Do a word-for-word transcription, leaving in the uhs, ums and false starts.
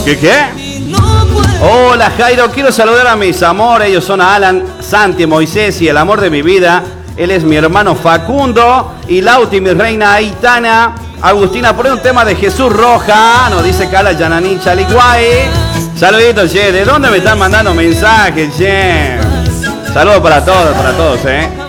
¿Qué qué? Hola Jairo, quiero saludar a mis amores. Ellos son Alan, Santi, Moisés y el amor de mi vida. Él es mi hermano Facundo. Y Lauti, mi reina Aitana. Agustina, pone un tema de Jesús Roja. Nos dice Cala Yananí Chaliguay. Saluditos, che. ¿De dónde me están mandando mensajes, che? Saludos para todos, para todos, eh.